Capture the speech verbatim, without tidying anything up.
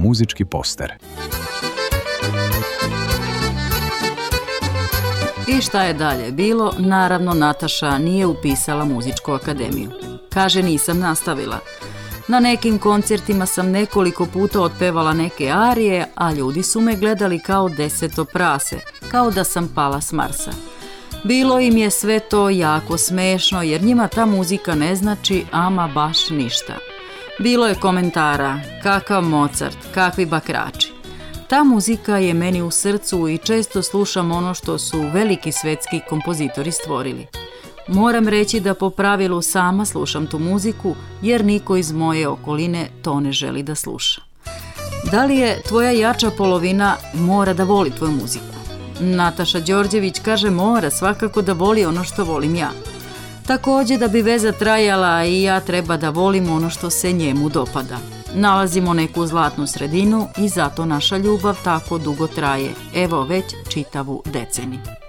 muzički poster. I šta je dalje bilo? Naravno, Nataša nije upisala muzičku akademiju. Kaže, nisam nastavila. Na nekim koncertima sam nekoliko puta otpevala neke arije, a ljudi su me gledali kao deseto prase, kao da sam pala s Marsa. Bilo im je sve to jako smešno, jer njima ta muzika ne znači ama baš ništa. Bilo je komentara, kakav Mozart, kakvi bakrači. Ta muzika je meni u srcu i često slušam ono što su veliki svetski kompozitori stvorili. Moram reći da po pravilu sama slušam tu muziku, jer niko iz moje okoline to ne želi da sluša. Da li je tvoja jača polovina mora da voli tvoju muziku? Nataša Đorđević kaže mora svakako da voli ono što volim ja. Također da bi veza trajala i ja treba da volim ono što se njemu dopada. Nalazimo neku zlatnu sredinu i zato naša ljubav tako dugo traje, evo već čitavu deceniju.